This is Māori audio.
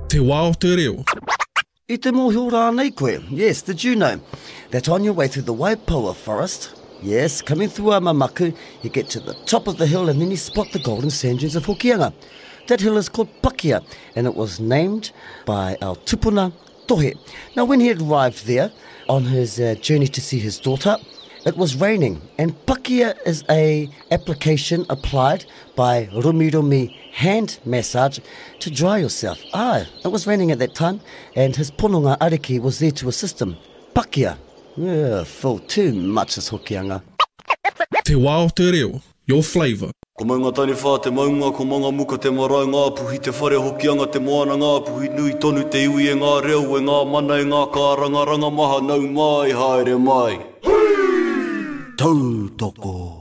Te wā o te reo. I te mōhio rānei koe. Yes, did you know that on your way through the Waipoua forest, yes, coming through Amamaku, you get to the top of the hill and then you spot the golden sand dunes of Hokianga. That hill is called Pakia, and it was named by our tupuna Tohe. Now, when he had arrived there on his journey to see his daughter, it was raining, and pakia is a application applied by rumi hand massage to dry yourself. It was raining at that time, and his pononga ariki was there to assist him. Pakia. Yeah, full too much is Hokianga. Te wā o te reo. Your flavour. Ko maunga tani whā te maunga, ko maunga muka te marae ngā puhi, te whare Hokianga te moana ngā puhi, nui tonu te iwi e ngā reo, e ngā mana e ngā kāranga, ranga maha nau mai, haere mai. Tautoko.